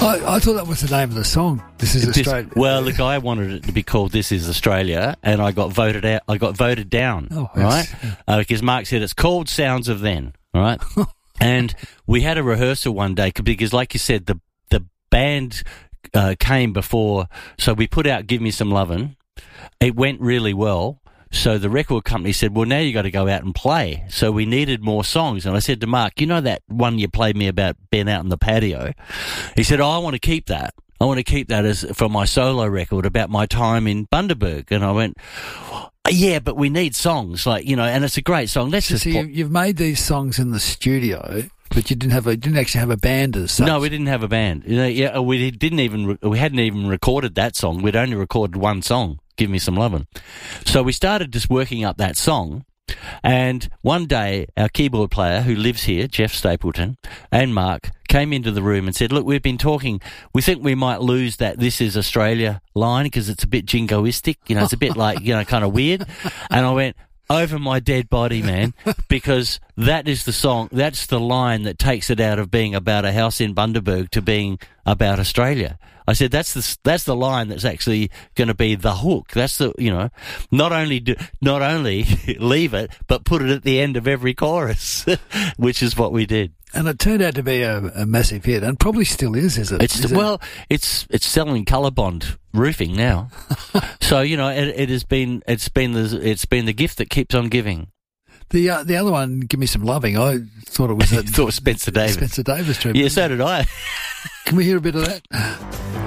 I thought that was the name of the song. This is Australia. Well, the guy wanted it to be called "This Is Australia," and I got voted out. I got voted down. Oh, yes. Right? Because Mark said it's called "Sounds of Then." Right, and we had a rehearsal one day because, like you said, the band came before, so we put out "Give Me Some Lovin'." It went really well. So the record company said, well, now you got to go out and play. So we needed more songs. And I said to Mark, you know that one you played me about being out in the patio? He said, I want to keep that. I want to keep that as for my solo record about my time in Bundaberg. And I went, yeah, but we need songs, and it's a great song. You've made these songs in the studio, but you didn't actually have a band as such. No, we didn't have a band. We hadn't even recorded that song. We'd only recorded one song, "Give Me Some Lovin'." So we started just working up that song. And one day, our keyboard player, who lives here, Jeff Stapleton, and Mark, came into the room and said, look, we've been talking, we think we might lose that "This Is Australia" line because it's a bit jingoistic, it's a bit like, kind of weird. And I went, over my dead body, man, because that is the song, that's the line that takes it out of being about a house in Bundaberg to being about Australia. I said, that's the line that's actually going to be the hook. That's the, not only leave it, but put it at the end of every chorus, which is what we did. And it turned out to be a massive hit, and probably still is it? It's selling ColourBond roofing now. So it's been the gift that keeps on giving. The other one, "Give Me Some Loving," I thought it was thought it was Spencer Davis. Spencer Davis tribute. Yeah, so did I. Can we hear a bit of that?